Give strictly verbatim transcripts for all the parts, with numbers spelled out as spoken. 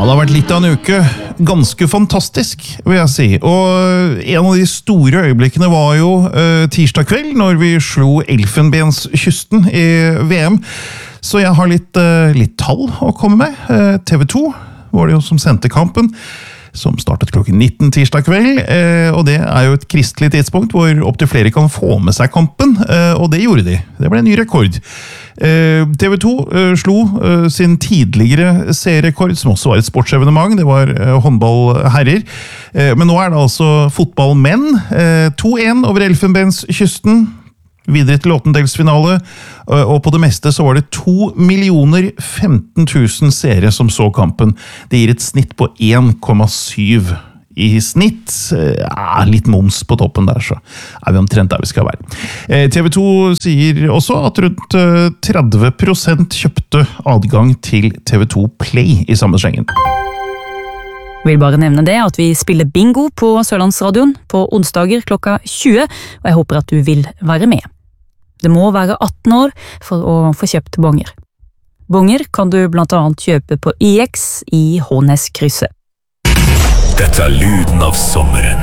det har vært litt av en uke. Ganske fantastisk, vil jeg si. Og en av de store øyeblikkene var jo uh, tirsdag kveld, når vi slo Elfenbenskysten i V M. Så jeg har litt, uh, litt tall å komme med. Uh, T V to var det jo som sendte kampen, som startet klokken nitten tirsdag kveld, uh, og det er jo et kristelig tidspunkt hvor opp til flere kan få med seg kampen, uh, og det gjorde de. Det ble en ny rekord. T V to slo sin tidligere serierekord, som også var et sportsevenement. Det var håndballherrer. Men nå er det altså fotballmenn. to en over Elfenbenskysten. Videre til åttendedelsfinale. Og på det meste så var det to millioner femten tusen seere som så kampen. Det gir et snitt på en komma syv. I snitt, ja, litt moms på toppen der, så er vi omtrent der vi skal være. T V to sier også at rundt tretti prosent kjøpte adgang til T V to Play i samme slengen. Vil bare nevne det at vi spiller bingo på Sørlandsradioen på onsdager klokka tjue, og jeg håper at du vil være med. Det må være atten år for å få kjøpt bonger. Bonger kan du blant annet kjøpe på I X i Håneskrysset. Dette er lyden av sommeren.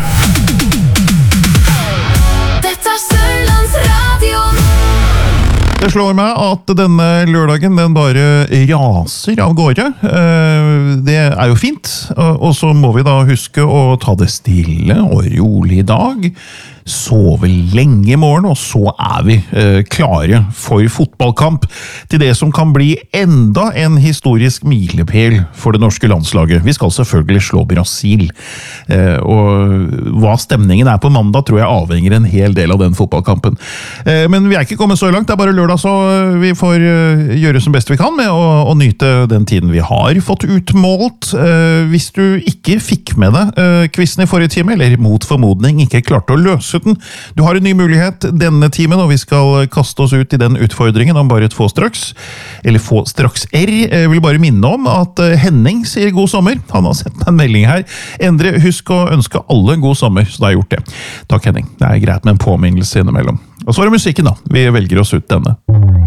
Dette er Sørlandsradioen. Det slår meg at denne lørdagen den bare raser av gårde. Det er jo fint, og så må vi da huske å ta det stille og rolig i dag. Sove lenge i morgen, og så er vi eh, klare for fotballkamp til det som kan bli enda en historisk milepæl for det norske landslaget. Vi skal selvfølgelig slå Brasil, eh, og hva stemningen er på mandag tror jeg avhenger en hel del av den fotballkampen. Eh, men vi er ikke kommet så langt, det er bare lørdag, så vi får eh, gjøre som best vi kan med å, å nyte den tiden vi har fått utmålt. Eh, hvis du ikke fikk med deg eh, quizen i forrige time, eller mot formodning ikke klarte å løse den. Du har en ny mulighet denne timen, og vi skal kaste oss ut i den utfordringen om bare et få straks, eller få straks R. Jeg vil bare minne om at Henning sier god sommer. Han har sett meg en melding her. Endre, husk å ønske alle god sommer, så da har jeg gjort det. Takk, Henning. Det er greit med en påminnelse innimellom. Og så er det musikken da. Vi velger oss ut denne.